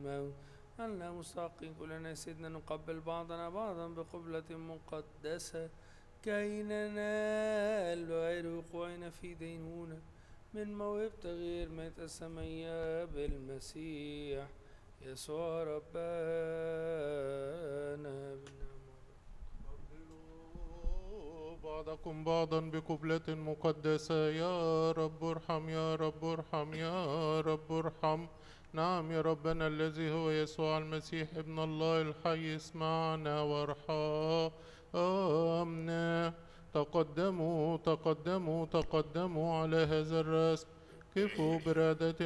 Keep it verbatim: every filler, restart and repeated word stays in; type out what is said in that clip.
الموت أننا مستحقين كلنا سيدنا نقبل بعضنا بعضا بقبلة مقدسة كي ننال بغير وقوعنا في دينونة من موهبة غير ميت السمية بالمسيح يسوع ربنا. قبلوا بعضكم بعضا بقبلة مقدسة. يا رب ارحم يا رب ارحم يا رب ارحم. نعم يا ربنا الذي هو يسوع المسيح ابن الله الحي اسمعنا وارحمنا. تقدموا تقدموا تقدموا على هذا الرسم. كفوا برادة